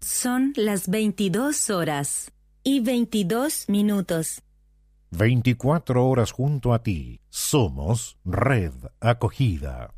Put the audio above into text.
Son las 22:22. 24 horas junto a ti. Somos Red Acogida.